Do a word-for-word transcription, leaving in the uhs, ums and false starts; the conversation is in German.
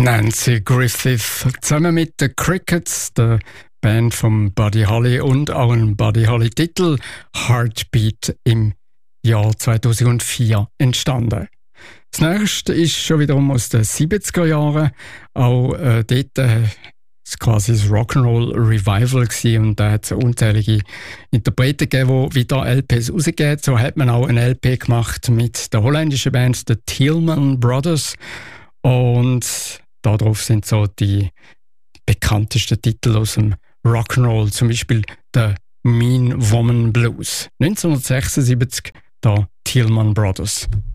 Nancy Griffith zusammen mit den Crickets, der Band von Buddy Holly und auch ein Buddy Holly Titel Heartbeat im Jahr zweitausendvier entstanden. Das nächste ist schon wiederum aus den siebziger Jahren. Auch äh, dort äh, es quasi das Rock'n'Roll Revival gewesen, und da hat es unzählige Interpreten gegeben, die wieder L Ps rausgeben. So hat man auch ein L P gemacht mit der holländischen Band The Tillman Brothers, und darauf sind so die bekanntesten Titel aus dem Rock'n'Roll, zum Beispiel der Mean Woman Blues. neunzehnhundertsechsundsiebzig, der Tillman Brothers.